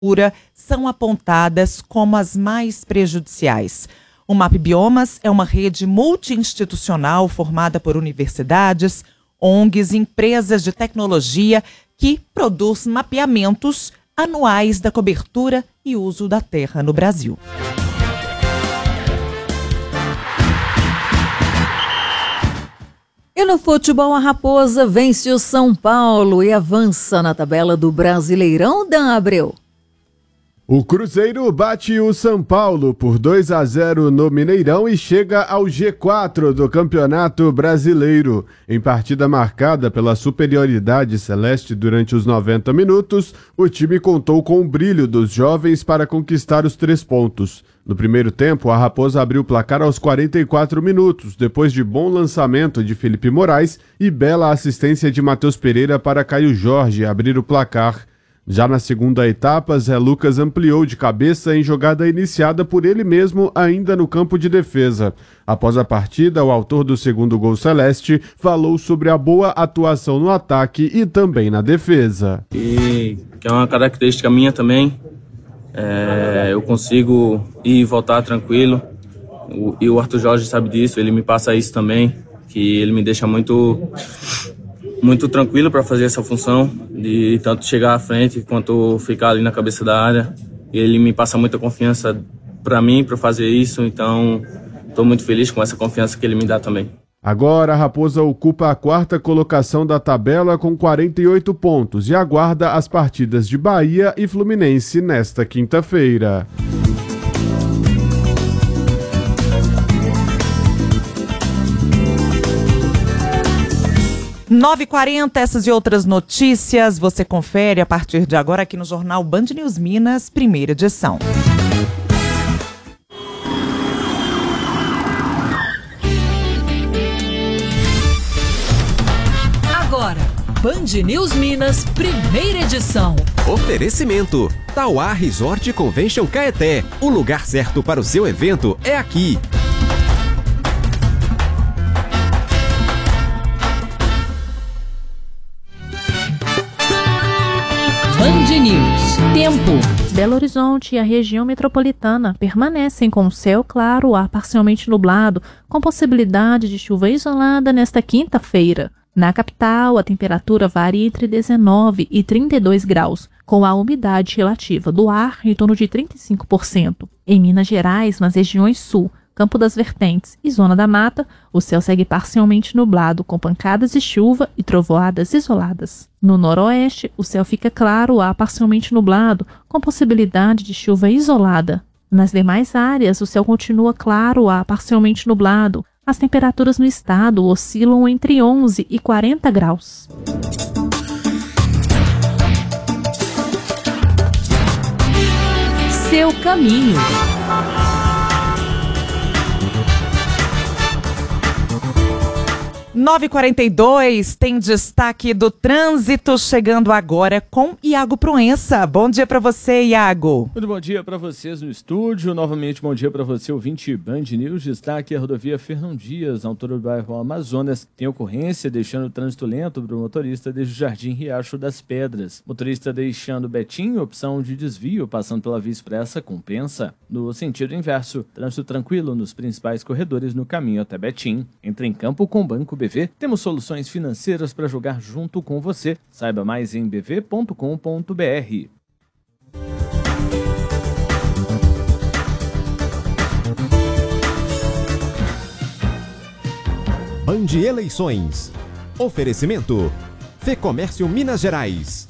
são apontadas como as mais prejudiciais. O MAP Biomas é uma rede multi-institucional formada por universidades, ONGs e empresas de tecnologia que produz mapeamentos anuais da cobertura e uso da terra no Brasil. E no futebol, a Raposa vence o São Paulo e avança na tabela do Brasileirão. Dan Abreu. O Cruzeiro bate o São Paulo por 2-0 no Mineirão e chega ao G4 do Campeonato Brasileiro. Em partida marcada pela superioridade celeste durante os 90 minutos, o time contou com o brilho dos jovens para conquistar os 3 pontos. No primeiro tempo, a Raposa abriu o placar aos 44 minutos, depois de bom lançamento de Felipe Moraes e bela assistência de Matheus Pereira para Caio Jorge abrir o placar. Já na segunda etapa, Zé Lucas ampliou de cabeça em jogada iniciada por ele mesmo ainda no campo de defesa. Após a partida, o autor do segundo gol celeste falou sobre a boa atuação no ataque e também na defesa. E que é uma característica minha também, eu consigo ir e voltar tranquilo, e o Arthur Jorge sabe disso, ele me passa isso também, que ele me deixa muito tranquilo para fazer essa função, de tanto chegar à frente quanto ficar ali na cabeça da área. E ele me passa muita confiança para mim, para fazer isso, então estou muito feliz com essa confiança que ele me dá também. Agora a Raposa ocupa a 4ª colocação da tabela com 48 pontos e aguarda as partidas de Bahia e Fluminense nesta quinta-feira. 9h40, essas e outras notícias você confere a partir de agora aqui no Jornal Band News Minas, primeira edição. Agora, Band News Minas, primeira edição. Oferecimento: Tauá Resort Convention Caeté. O lugar certo para o seu evento é aqui. Band News. Tempo. Belo Horizonte e a região metropolitana permanecem com céu claro a parcialmente nublado, com possibilidade de chuva isolada nesta quinta-feira. Na capital, a temperatura varia entre 19 e 32 graus, com a umidade relativa do ar em torno de 35%. Em Minas Gerais, nas regiões sul, Campo das Vertentes e Zona da Mata, o céu segue parcialmente nublado, com pancadas de chuva e trovoadas isoladas. No noroeste, o céu fica claro a parcialmente nublado, com possibilidade de chuva isolada. Nas demais áreas, o céu continua claro a parcialmente nublado. As temperaturas no estado oscilam entre 11 e 40 graus. Seu caminho. 9h42, tem destaque do trânsito chegando agora com Iago Proença. Bom dia para você, Iago. Muito bom dia para vocês no estúdio. Novamente, bom dia para você, ouvinte Band News. Destaque a rodovia Fernão Dias, na altura do bairro Amazonas. Tem ocorrência deixando o trânsito lento para o motorista desde o Jardim Riacho das Pedras. Motorista deixando Betim, opção de desvio, passando pela Via Expressa, compensa. No sentido inverso, trânsito tranquilo nos principais corredores no caminho até Betim. Entra em campo com o Banco BV. Temos soluções financeiras para jogar junto com você. Saiba mais em bv.com.br. Band Eleições. Oferecimento: Fecomércio Minas Gerais.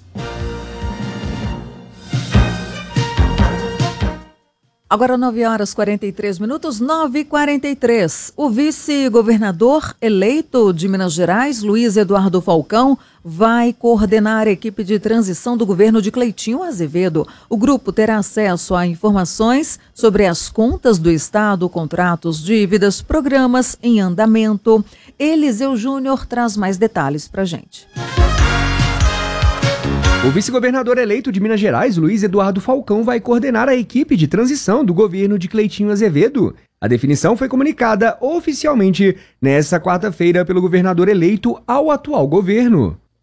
Agora 9h43, 9h43. O vice-governador eleito de Minas Gerais, Luiz Eduardo Falcão, vai coordenar a equipe de transição do governo de Cleitinho Azevedo. O grupo terá acesso a informações sobre as contas do Estado, contratos, dívidas, programas em andamento. Eliseu Júnior traz mais detalhes para a gente. O vice-governador eleito de Minas Gerais, Luiz Eduardo Falcão, vai coordenar a equipe de transição do governo de Cleitinho Azevedo. A definição foi comunicada oficialmente nesta quarta-feira pelo governador eleito ao atual governo.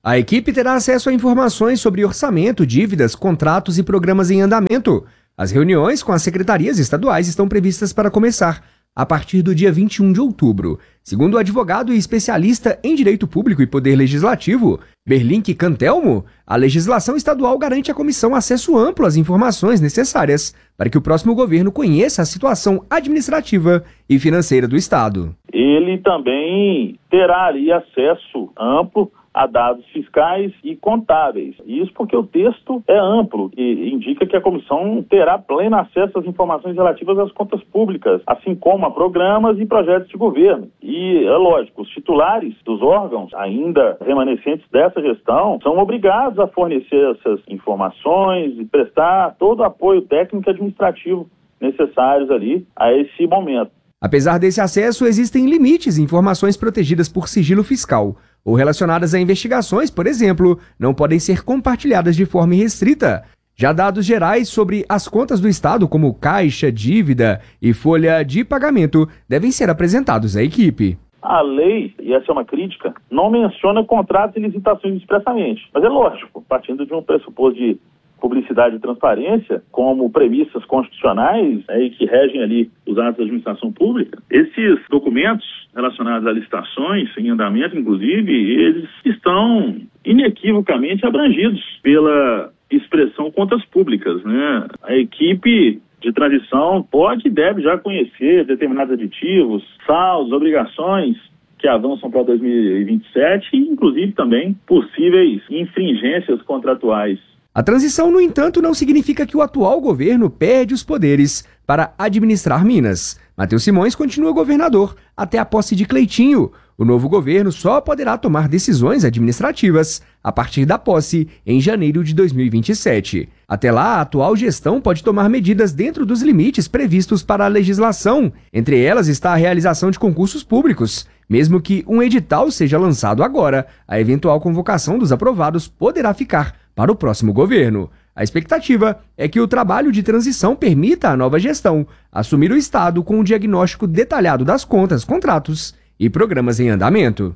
A equipe terá acesso a informações sobre orçamento, dívidas, contratos e programas em andamento. As reuniões com as secretarias estaduais estão previstas para começar a partir do dia 21 de outubro. Segundo o advogado e especialista em direito público e poder legislativo, Berlink Cantelmo, a legislação estadual garante à comissão acesso amplo às informações necessárias para que o próximo governo conheça a situação administrativa e financeira do Estado. Ele também terá ali acesso amplo a dados fiscais e contábeis. Isso porque o texto é amplo e indica que a comissão terá pleno acesso às informações relativas às contas públicas, assim como a programas e projetos de governo. E, é lógico, os titulares dos órgãos ainda remanescentes dessa gestão são obrigados a fornecer essas informações e prestar todo o apoio técnico e administrativo necessários ali a esse momento. Apesar desse acesso, existem limites em informações protegidas por sigilo fiscal ou relacionadas a investigações, por exemplo, não podem ser compartilhadas de forma irrestrita. Já dados gerais sobre as contas do Estado, como caixa, dívida e folha de pagamento, devem ser apresentados à equipe. A lei, e essa é uma crítica, não menciona contratos e licitações expressamente. Mas é lógico, partindo de um pressuposto de publicidade e transparência como premissas constitucionais e que regem ali os atos da administração pública, esses documentos relacionados a licitações, em andamento inclusive, eles estão inequivocamente abrangidos pela expressão contas públicas, né? A equipe de transição pode e deve já conhecer determinados aditivos, saldos, obrigações que avançam para 2027 e inclusive também possíveis infringências contratuais. A transição, no entanto, não significa que o atual governo perde os poderes para administrar Minas. Matheus Simões continua governador até a posse de Cleitinho. O novo governo só poderá tomar decisões administrativas a partir da posse em janeiro de 2027. Até lá, a atual gestão pode tomar medidas dentro dos limites previstos para a legislação. Entre elas está a realização de concursos públicos. Mesmo que um edital seja lançado agora, a eventual convocação dos aprovados poderá ficar para o próximo governo. A expectativa é que o trabalho de transição permita à nova gestão assumir o Estado com um diagnóstico detalhado das contas, contratos e programas em andamento.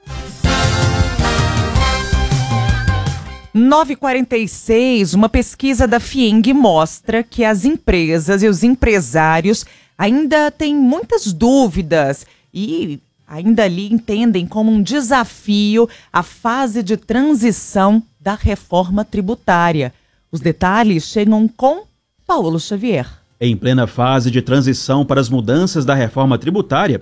9h46, uma pesquisa da FIENG mostra que as empresas e os empresários ainda têm muitas dúvidas e ainda ali entendem como um desafio a fase de transição da reforma tributária. Os detalhes chegam com Paulo Xavier. Em plena fase de transição para as mudanças da reforma tributária,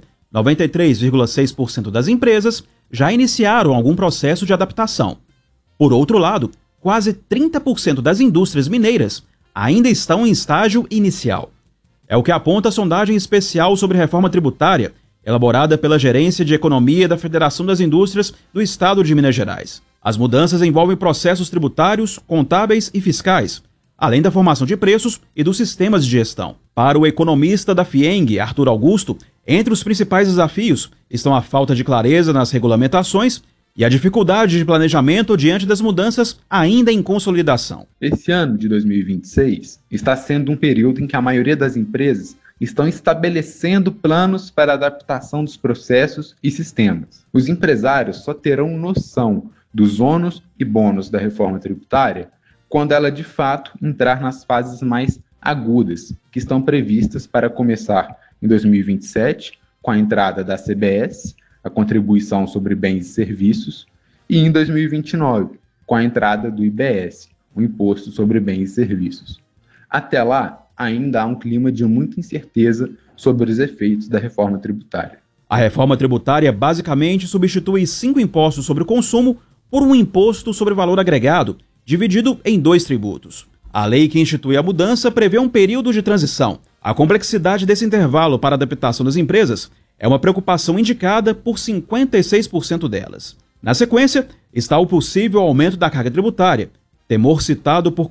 93,6% das empresas já iniciaram algum processo de adaptação. Por outro lado, quase 30% das indústrias mineiras ainda estão em estágio inicial. É o que aponta a sondagem especial sobre reforma tributária, elaborada pela Gerência de Economia da Federação das Indústrias do Estado de Minas Gerais. As mudanças envolvem processos tributários, contábeis e fiscais, além da formação de preços e dos sistemas de gestão. Para o economista da FIENG, Arthur Augusto, entre os principais desafios estão a falta de clareza nas regulamentações e a dificuldade de planejamento diante das mudanças ainda em consolidação. Esse ano de 2026 está sendo um período em que a maioria das empresas estão estabelecendo planos para a adaptação dos processos e sistemas. Os empresários só terão noção dos ônus e bônus da reforma tributária quando ela de fato entrar nas fases mais agudas, que estão previstas para começar em 2027, com a entrada da CBS, a contribuição sobre bens e serviços, e em 2029, com a entrada do IBS, o Imposto sobre Bens e Serviços. Até lá, ainda há um clima de muita incerteza sobre os efeitos da reforma tributária. A reforma tributária basicamente substitui 5 impostos sobre o consumo por um imposto sobre valor agregado, dividido em 2 tributos. A lei que institui a mudança prevê um período de transição. A complexidade desse intervalo para a adaptação das empresas é uma preocupação indicada por 56% delas. Na sequência, está o possível aumento da carga tributária, temor citado por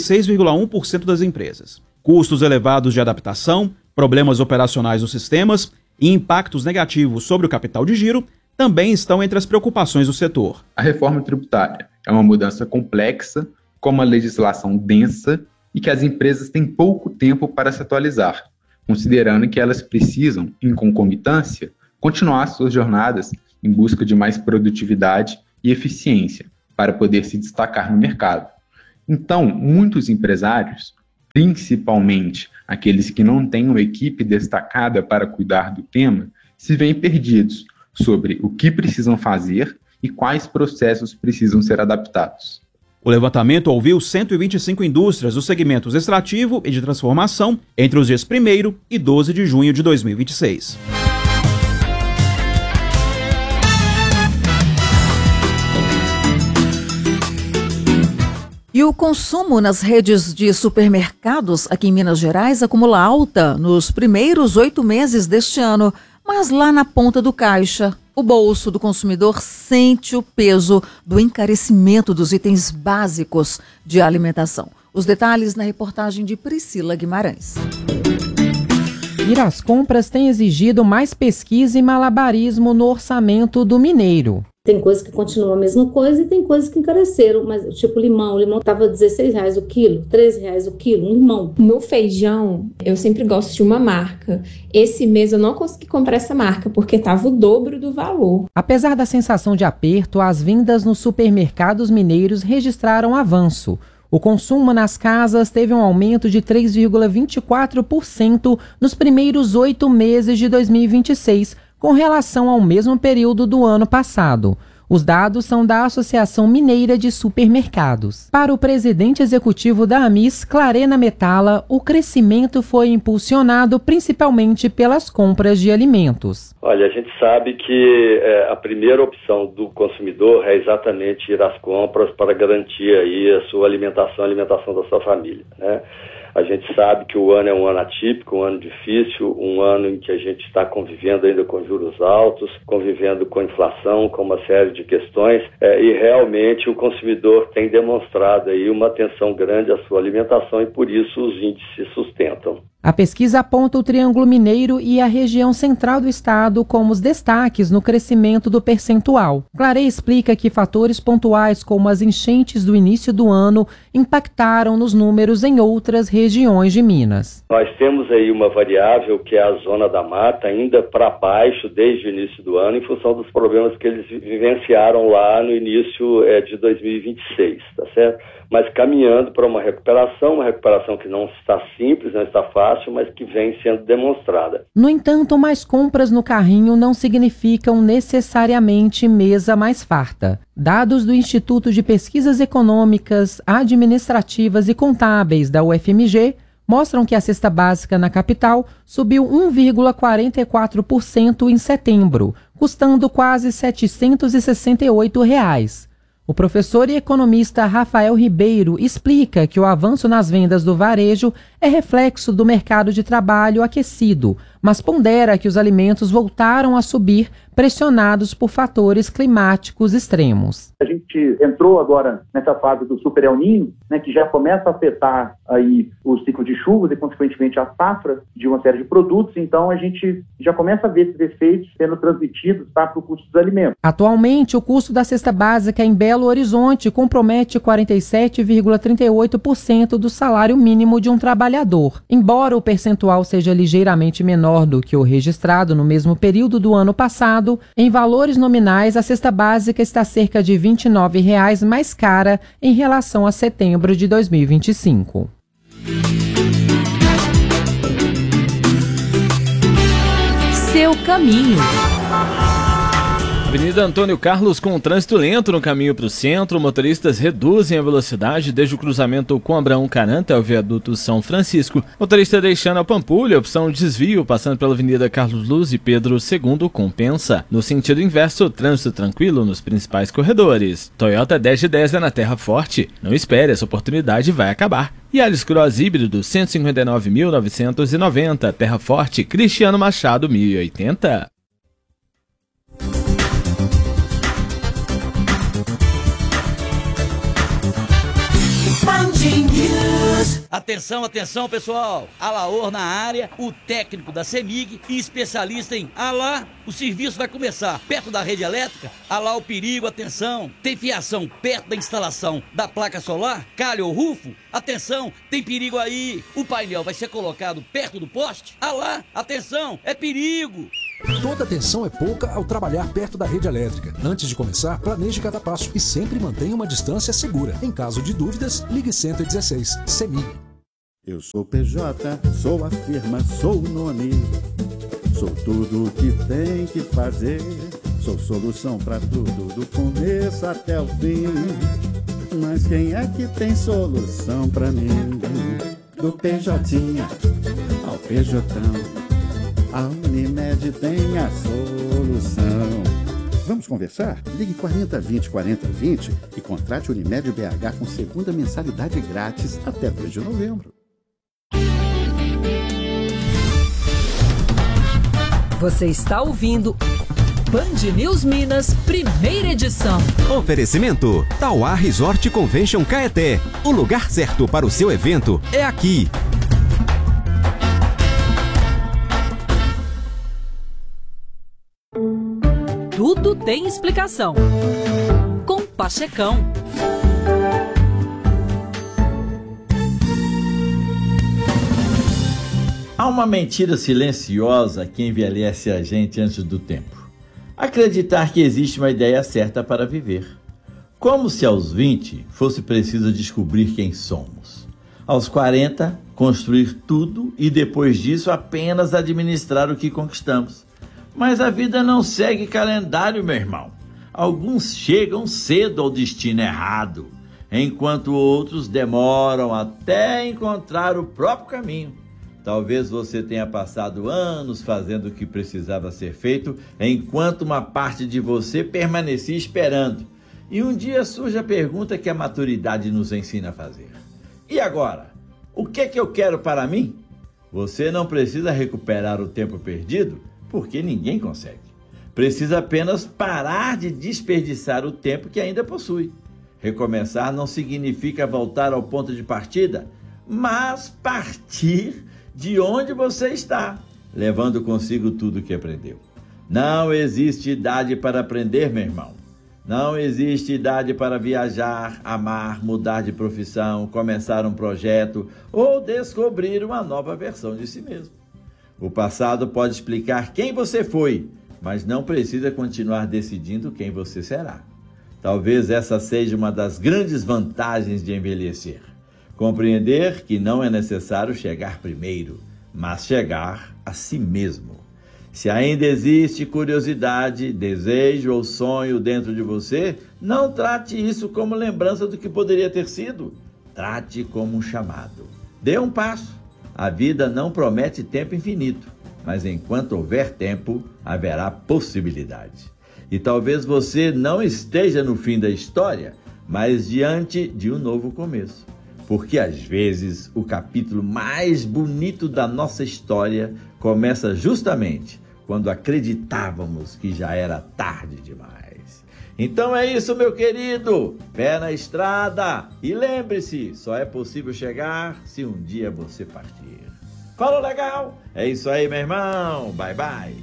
46,1% das empresas. Custos elevados de adaptação, problemas operacionais nos sistemas e impactos negativos sobre o capital de giro também estão entre as preocupações do setor. A reforma tributária é uma mudança complexa, com uma legislação densa e que as empresas têm pouco tempo para se atualizar, considerando que elas precisam, em concomitância, continuar suas jornadas em busca de mais produtividade e eficiência. para poder se destacar no mercado. Então, muitos empresários, principalmente aqueles que não têm uma equipe destacada para cuidar do tema, se veem perdidos sobre o que precisam fazer e quais processos precisam ser adaptados. O levantamento ouviu 125 indústrias dos segmentos extrativo e de transformação entre os dias 1º e 12 de junho de 2026. E o consumo nas redes de supermercados aqui em Minas Gerais acumula alta nos primeiros 8 meses deste ano, mas lá na ponta do caixa, o bolso do consumidor sente o peso do encarecimento dos itens básicos de alimentação. Os detalhes na reportagem de Priscila Guimarães. Ir às compras tem exigido mais pesquisa e malabarismo no orçamento do mineiro. Tem coisas que continuam a mesma coisa e tem coisas que encareceram, mas tipo limão. O limão estava R$16 o quilo, R$13 o quilo, um limão. No feijão, eu sempre gosto de uma marca. Esse mês eu não consegui comprar essa marca porque estava o dobro do valor. Apesar da sensação de aperto, as vendas nos supermercados mineiros registraram avanço. O consumo nas casas teve um aumento de 3,24% nos primeiros 8 meses de 2026, com relação ao mesmo período do ano passado. Os dados são da Associação Mineira de Supermercados. Para o presidente executivo da AMIS, Clarena Metala, o crescimento foi impulsionado principalmente pelas compras de alimentos. Olha, a gente sabe que a primeira opção do consumidor é exatamente ir às compras para garantir aí a sua alimentação, a alimentação da sua família, né? A gente sabe que o ano é um ano atípico, um ano difícil, um ano em que a gente está convivendo ainda com juros altos, convivendo com inflação, com uma série de questões, e realmente o consumidor tem demonstrado aí uma atenção grande à sua alimentação e por isso os índices se sustentam. A pesquisa aponta o Triângulo Mineiro e a região central do estado como os destaques no crescimento do percentual. Clarei explica que fatores pontuais como as enchentes do início do ano impactaram nos números em outras regiões de Minas. Nós temos aí uma variável que é a zona da mata ainda para baixo desde o início do ano em função dos problemas que eles vivenciaram lá no início de 2026, tá certo? Mas caminhando para uma recuperação que não está simples, não está fácil, mas que vem sendo demonstrada. No entanto, mais compras no carrinho não significam necessariamente mesa mais farta. Dados do Instituto de Pesquisas Econômicas, Administrativas e Contábeis da UFMG mostram que a cesta básica na capital subiu 1,44% em setembro, custando quase R$ 768. O professor e economista Rafael Ribeiro explica que o avanço nas vendas do varejo é reflexo do mercado de trabalho aquecido, mas pondera que os alimentos voltaram a subir, pressionados por fatores climáticos extremos. A gente entrou agora nessa fase do Super El Niño, né, que já começa a afetar aí o ciclo de chuvas e, consequentemente, a safra de uma série de produtos. Então, a gente já começa a ver esses efeitos sendo transmitidos para o custo dos alimentos. Atualmente, o custo da cesta básica em Belo Horizonte compromete 47,38% do salário mínimo de um trabalhador. Embora o percentual seja ligeiramente menor do que o registrado no mesmo período do ano passado, em valores nominais, a cesta básica está cerca de R$ 29,00 mais cara em relação a setembro de 2025. Seu caminho. Avenida Antônio Carlos com trânsito lento no caminho para o centro. Motoristas reduzem a velocidade desde o cruzamento com Abraão Caranta ao viaduto São Francisco. Motorista deixando a Pampulha, opção desvio, passando pela Avenida Carlos Luz e Pedro II compensa. No sentido inverso, trânsito tranquilo nos principais corredores. Toyota 10/10 é na Terra Forte. Não espere, essa oportunidade vai acabar. E Yaris Cross híbrido 159.990, Terra Forte, Cristiano Machado 1080. Atenção, atenção, pessoal. Alaor na área, o técnico da CEMIG e especialista em Alá. O serviço vai começar perto da rede elétrica. Alá o perigo, atenção. Tem fiação perto da instalação da placa solar? Calha ou rufo? Atenção, tem perigo aí. O painel vai ser colocado perto do poste? Alá, atenção, é perigo. Toda atenção é pouca ao trabalhar perto da rede elétrica. Antes de começar, planeje cada passo e sempre mantenha uma distância segura. Em caso de dúvidas, ligue 116. CEMIG. Eu sou PJ, sou a firma, sou o nome. Sou tudo o que tem que fazer. Sou solução pra tudo, do começo até o fim. Mas quem é que tem solução pra mim? Do PJ ao PJão. A Unimed tem a solução. Vamos conversar? Ligue 4020 4020 e contrate Unimed BH com segunda mensalidade grátis até 2 de novembro. Você está ouvindo Band News Minas, primeira edição. Oferecimento: Tauá Resort Convention Caeté. O lugar certo para o seu evento é aqui. Tudo tem explicação. Com Pachecão. Há uma mentira silenciosa que envelhece a gente antes do tempo. Acreditar que existe uma ideia certa para viver. Como se aos 20 fosse preciso descobrir quem somos. Aos 40, construir tudo e depois disso apenas administrar o que conquistamos. Mas a vida não segue calendário, meu irmão. Alguns chegam cedo ao destino errado, enquanto outros demoram até encontrar o próprio caminho. Talvez você tenha passado anos fazendo o que precisava ser feito, enquanto uma parte de você permanecia esperando. E um dia surge a pergunta que a maturidade nos ensina a fazer. E agora? O que é que eu quero para mim? Você não precisa recuperar o tempo perdido, porque ninguém consegue. Precisa apenas parar de desperdiçar o tempo que ainda possui. Recomeçar não significa voltar ao ponto de partida, mas partir de onde você está, levando consigo tudo o que aprendeu. Não existe idade para aprender, meu irmão. Não existe idade para viajar, amar, mudar de profissão, começar um projeto ou descobrir uma nova versão de si mesmo. O passado pode explicar quem você foi, mas não precisa continuar decidindo quem você será. Talvez essa seja uma das grandes vantagens de envelhecer. Compreender que não é necessário chegar primeiro, mas chegar a si mesmo. Se ainda existe curiosidade, desejo ou sonho dentro de você, não trate isso como lembrança do que poderia ter sido. Trate como um chamado. Dê um passo. A vida não promete tempo infinito, mas enquanto houver tempo, haverá possibilidade. E talvez você não esteja no fim da história, mas diante de um novo começo. Porque às vezes o capítulo mais bonito da nossa história começa justamente quando acreditávamos que já era tarde demais. Então é isso, meu querido. Pé na estrada. E lembre-se, só é possível chegar se um dia você partir. Falou legal? É isso aí, meu irmão. Bye, bye.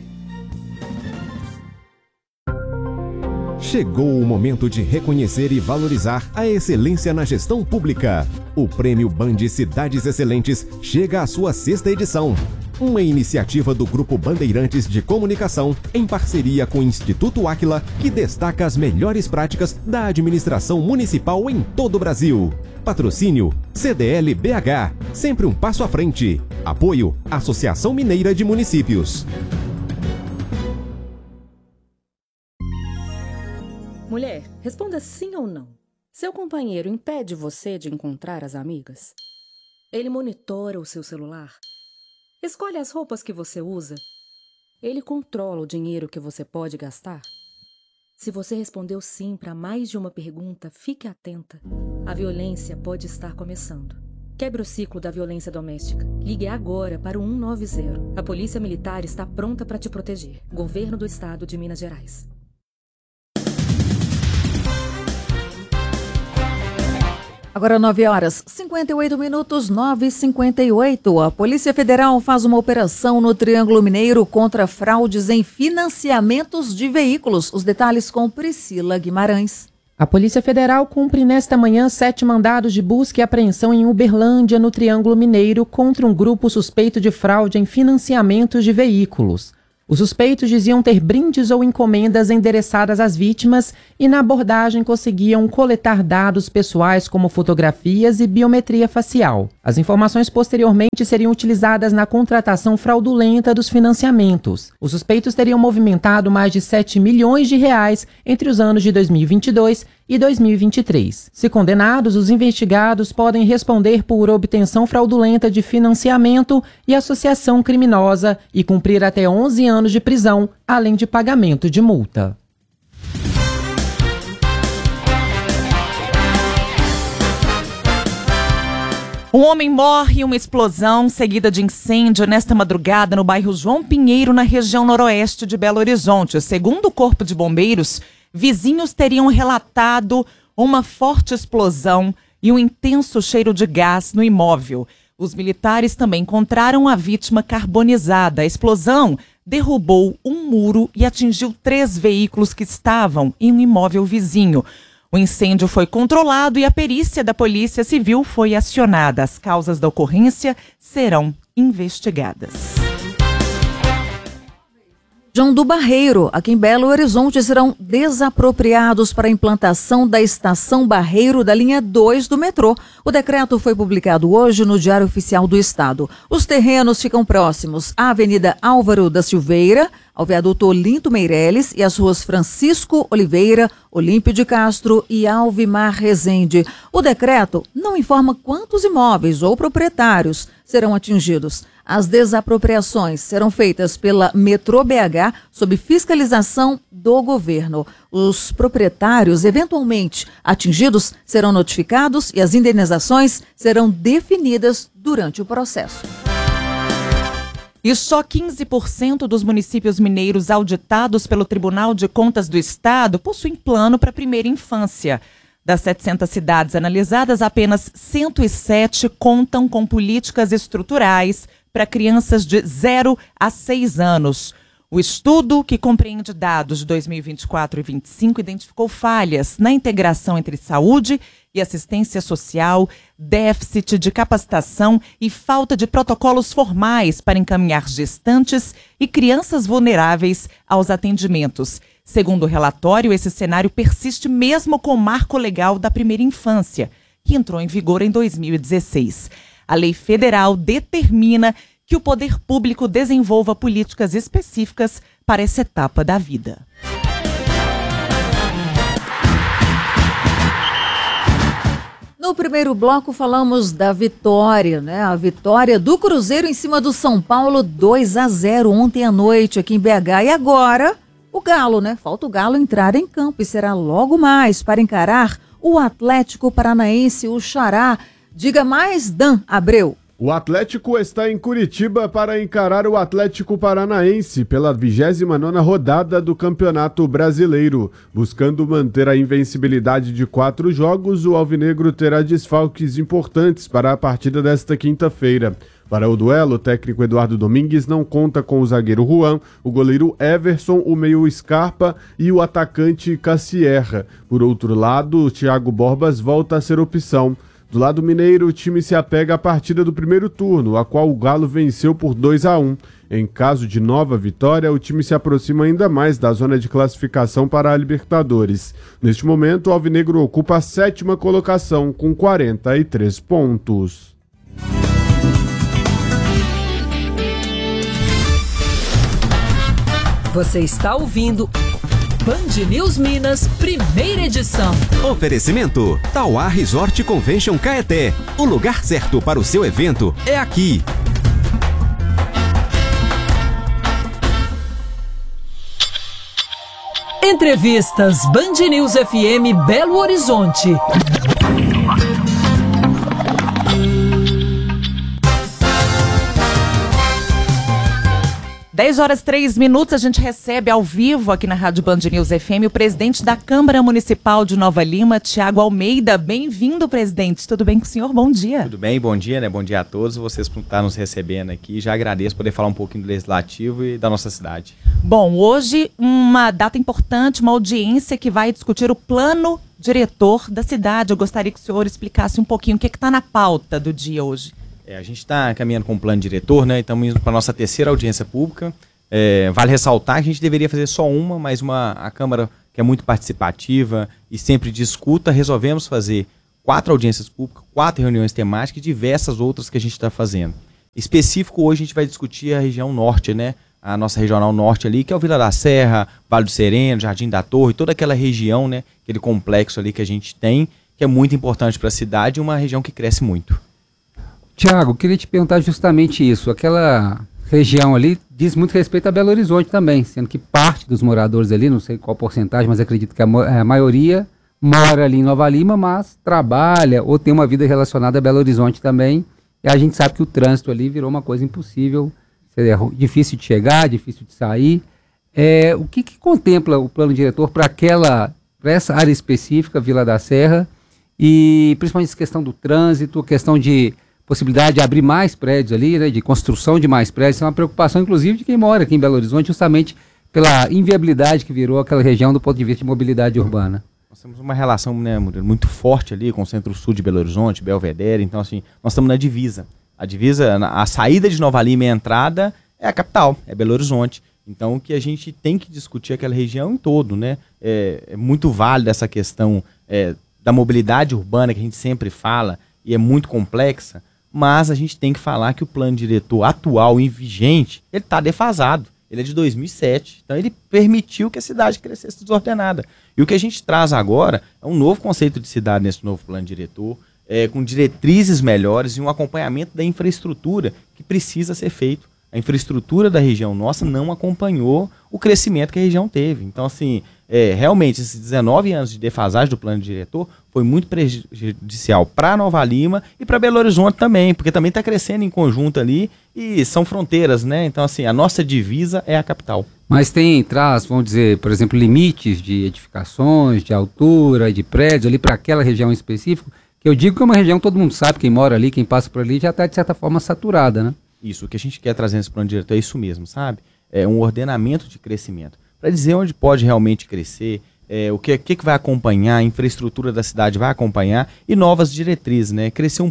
Chegou o momento de reconhecer e valorizar a excelência na gestão pública. O Prêmio Band Cidades Excelentes chega à sua 6ª edição. Uma iniciativa do Grupo Bandeirantes de Comunicação, em parceria com o Instituto Áquila, que destaca as melhores práticas da administração municipal em todo o Brasil. Patrocínio CDL BH, sempre um passo à frente. Apoio Associação Mineira de Municípios. Mulher, responda sim ou não. Seu companheiro impede você de encontrar as amigas? Ele monitora o seu celular? Escolhe as roupas que você usa? Ele controla o dinheiro que você pode gastar? Se você respondeu sim para mais de uma pergunta, fique atenta. A violência pode estar começando. Quebre o ciclo da violência doméstica. Ligue agora para o 190. A Polícia Militar está pronta para te proteger. Governo do Estado de Minas Gerais. Agora 9h58, 9h58. A Polícia Federal faz uma operação no Triângulo Mineiro contra fraudes em financiamentos de veículos. Os detalhes com Priscila Guimarães. A Polícia Federal cumpre nesta manhã 7 mandados de busca e apreensão em Uberlândia, no Triângulo Mineiro, contra um grupo suspeito de fraude em financiamentos de veículos. Os suspeitos diziam ter brindes ou encomendas endereçadas às vítimas e na abordagem conseguiam coletar dados pessoais como fotografias e biometria facial. As informações posteriormente seriam utilizadas na contratação fraudulenta dos financiamentos. Os suspeitos teriam movimentado mais de 7 milhões de reais entre os anos de 2022 e 2023. Se condenados, os investigados podem responder por obtenção fraudulenta de financiamento e associação criminosa e cumprir até 11 anos de prisão, além de pagamento de multa. Um homem morre em uma explosão seguida de incêndio nesta madrugada no bairro João Pinheiro, na região noroeste de Belo Horizonte. Segundo o Corpo de Bombeiros, vizinhos teriam relatado uma forte explosão e um intenso cheiro de gás no imóvel. Os militares também encontraram a vítima carbonizada. A explosão derrubou um muro e atingiu 3 veículos que estavam em um imóvel vizinho. O incêndio foi controlado e a perícia da Polícia Civil foi acionada. As causas da ocorrência serão investigadas. João do Barreiro, aqui em Belo Horizonte, serão desapropriados para a implantação da estação Barreiro da linha 2 do metrô. O decreto foi publicado hoje no Diário Oficial do Estado. Os terrenos ficam próximos à Avenida Álvaro da Silveira, ao viaduto Olinto Meireles e às ruas Francisco Oliveira, Olímpio de Castro e Alvimar Rezende. O decreto não informa quantos imóveis ou proprietários serão atingidos. As desapropriações serão feitas pela Metrô BH sob fiscalização do governo. Os proprietários eventualmente atingidos serão notificados e as indenizações serão definidas durante o processo. E só 15% dos municípios mineiros auditados pelo Tribunal de Contas do Estado possuem plano para a primeira infância. Das 700 cidades analisadas, apenas 107 contam com políticas estruturais para crianças de 0 a 6 anos. O estudo, que compreende dados de 2024 e 2025, identificou falhas na integração entre saúde e assistência social, déficit de capacitação e falta de protocolos formais para encaminhar gestantes e crianças vulneráveis aos atendimentos. Segundo o relatório, esse cenário persiste mesmo com o Marco Legal da Primeira Infância, que entrou em vigor em 2016. A lei federal determina que o poder público desenvolva políticas específicas para essa etapa da vida. No primeiro bloco falamos da vitória, né? A vitória do Cruzeiro em cima do São Paulo, 2-0 ontem à noite aqui em BH. E agora o Galo, né? Falta o Galo entrar em campo e será logo mais para encarar o Atlético Paranaense, o Xará. Diga mais, Dan Abreu. O Atlético está em Curitiba para encarar o Atlético Paranaense pela 29ª rodada do Campeonato Brasileiro. Buscando manter a invencibilidade de 4 jogos, o alvinegro terá desfalques importantes para a partida desta quinta-feira. Para o duelo, o técnico Eduardo Domingues não conta com o zagueiro Juan, o goleiro Everson, o meio Scarpa e o atacante Cassierra. Por outro lado, o Thiago Borbas volta a ser opção. Do lado mineiro, o time se apega à partida do primeiro turno, a qual o Galo venceu por 2-1. Em caso de nova vitória, o time se aproxima ainda mais da zona de classificação para a Libertadores. Neste momento, o alvinegro ocupa a 7ª colocação, com 43 pontos. Você está ouvindo Band News Minas, primeira edição. Oferecimento Tauá Resort Convention Caeté. O lugar certo para o seu evento é aqui. Entrevistas Band News FM Belo Horizonte. 10h03, a gente recebe ao vivo aqui na Rádio Band News FM o presidente da Câmara Municipal de Nova Lima, Tiago Almeida. Bem-vindo, presidente. Tudo bem com o senhor? Bom dia. Tudo bem, bom dia, né? Bom dia a todos. Vocês por estar nos recebendo aqui. Já agradeço poder falar um pouquinho do Legislativo e da nossa cidade. Bom, hoje uma data importante, uma audiência que vai discutir o plano diretor da cidade. Eu gostaria que o senhor explicasse um pouquinho o que está na pauta do dia hoje. A gente está caminhando com o plano diretor, né? Estamos indo para a nossa terceira audiência pública. Vale ressaltar que a gente deveria fazer só mas a Câmara que é muito participativa e sempre discuta, resolvemos fazer 4 audiências públicas, 4 reuniões temáticas e diversas outras que a gente está fazendo. Específico, hoje a gente vai discutir a região norte, né? A nossa regional norte ali, que é o Vila da Serra, Vale do Sereno, Jardim da Torre, toda aquela região, né? Aquele complexo ali que a gente tem, que é muito importante para a cidade e uma região que cresce muito. Tiago, queria te perguntar justamente isso. Aquela região ali diz muito respeito a Belo Horizonte também, sendo que parte dos moradores ali, não sei qual porcentagem, mas acredito que a maioria mora ali em Nova Lima, mas trabalha ou tem uma vida relacionada a Belo Horizonte também. E a gente sabe que o trânsito ali virou uma coisa impossível, é difícil de chegar, difícil de sair. O que contempla o plano diretor para essa área específica, Vila da Serra, e principalmente essa questão do trânsito, questão de possibilidade de abrir mais prédios ali, né, de construção de mais prédios? É uma preocupação, inclusive, de quem mora aqui em Belo Horizonte, justamente pela inviabilidade que virou aquela região do ponto de vista de mobilidade urbana. Nós temos uma relação, né, muito forte ali com o centro-sul de Belo Horizonte, Belvedere, então assim, nós estamos na divisa. A saída de Nova Lima e a entrada é a capital, é Belo Horizonte. Então o que a gente tem que discutir aquela região em todo, né? É muito válida essa questão da mobilidade urbana que a gente sempre fala e é muito complexa, mas a gente tem que falar que o plano diretor atual e vigente, ele está defasado. Ele é de 2007, então ele permitiu que a cidade crescesse desordenada. E o que a gente traz agora é um novo conceito de cidade nesse novo plano diretor, com diretrizes melhores e um acompanhamento da infraestrutura que precisa ser feito. A infraestrutura da região nossa não acompanhou o crescimento que a região teve. Então, assim, realmente, esses 19 anos de defasagem do plano diretor foi muito prejudicial para Nova Lima e para Belo Horizonte também, porque também está crescendo em conjunto ali e são fronteiras, né? Então, assim, a nossa divisa é a capital. Mas traz, vamos dizer, por exemplo, limites de edificações, de altura, de prédios ali para aquela região específica, que eu digo que é uma região que todo mundo sabe, quem mora ali, quem passa por ali, já está, de certa forma, saturada, né? Isso, o que a gente quer trazer nesse plano diretor é isso mesmo, sabe? É um ordenamento de crescimento. Para dizer onde pode realmente crescer, o que vai acompanhar, a infraestrutura da cidade vai acompanhar e novas diretrizes, né? Cresceu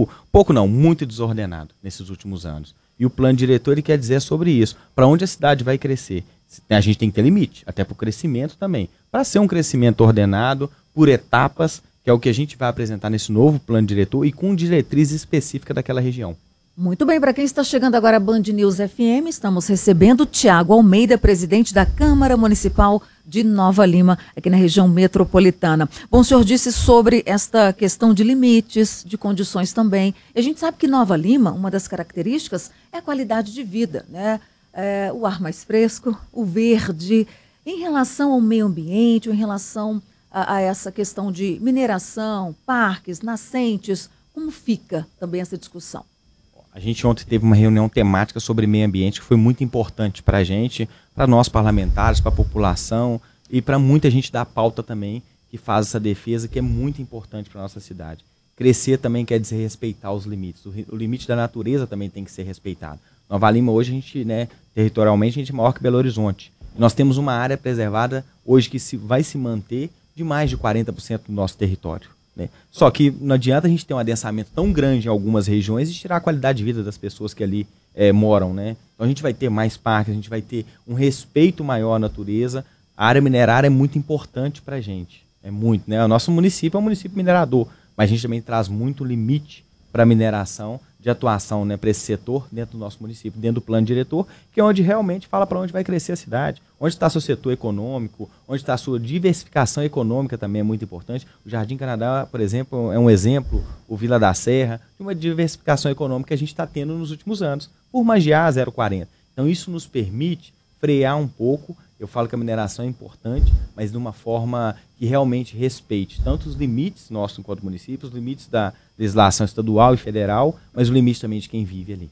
muito desordenado nesses últimos anos. E o plano diretor ele quer dizer sobre isso, para onde a cidade vai crescer. A gente tem que ter limite, até para o crescimento também. Para ser um crescimento ordenado, por etapas, que é o que a gente vai apresentar nesse novo plano diretor e com diretriz específica daquela região. Muito bem, para quem está chegando agora a Band News FM, estamos recebendo Tiago Almeida, presidente da Câmara Municipal de Nova Lima, aqui na região metropolitana. Bom, o senhor disse sobre esta questão de limites, de condições também. E a gente sabe que Nova Lima, uma das características é a qualidade de vida, né? O ar mais fresco, o verde. Em relação ao meio ambiente, em relação a essa questão de mineração, parques, nascentes, como fica também essa discussão? A gente ontem teve uma reunião temática sobre meio ambiente que foi muito importante para a gente, para nós parlamentares, para a população e para muita gente da pauta também que faz essa defesa que é muito importante para a nossa cidade. Crescer também quer dizer respeitar os limites. O limite da natureza também tem que ser respeitado. Nova Lima hoje, a gente, né, territorialmente, a gente é maior que Belo Horizonte. Nós temos uma área preservada hoje que vai se manter de mais de 40% do nosso território. Né? Só que não adianta a gente ter um adensamento tão grande em algumas regiões e tirar a qualidade de vida das pessoas que ali moram. Né? Então a gente vai ter mais parques, a gente vai ter um respeito maior à natureza. A área minerária é muito importante para a gente. É muito, né? O nosso município é um município minerador, mas a gente também traz muito limite para a mineração de atuação, né, para esse setor dentro do nosso município, dentro do plano diretor, que é onde realmente fala para onde vai crescer a cidade, onde está seu setor econômico, onde está a sua diversificação econômica também é muito importante. O Jardim Canadá, por exemplo, é um exemplo, o Vila da Serra, de uma diversificação econômica que a gente está tendo nos últimos anos, por magiar 0,40. Então isso nos permite frear um pouco. Eu falo que a mineração é importante, mas de uma forma que realmente respeite tanto os limites nossos enquanto município, os limites da legislação estadual e federal, mas o limite também de quem vive ali.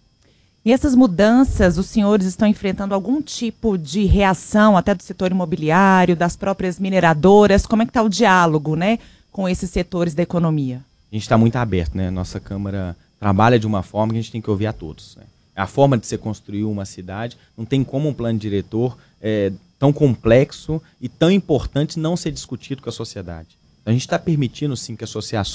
E essas mudanças, os senhores estão enfrentando algum tipo de reação até do setor imobiliário, das próprias mineradoras? Como é que está o diálogo, né, com esses setores da economia? A gente está muito aberto, né? Nossa Câmara trabalha de uma forma que a gente tem que ouvir a todos, né? A forma de se construir uma cidade, não tem como um plano diretor tão complexo e tão importante não ser discutido com a sociedade. Então, a gente está permitindo, sim, que associações